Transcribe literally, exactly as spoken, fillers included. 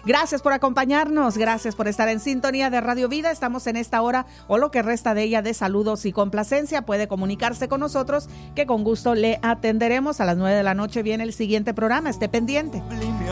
Gracias por acompañarnos, gracias por estar en sintonía de Radio Vida. Estamos en esta hora o lo que resta de ella de saludos y complacencia. Puede comunicarse con nosotros que con gusto le atenderemos. A las nueve de la noche viene el siguiente programa, esté pendiente.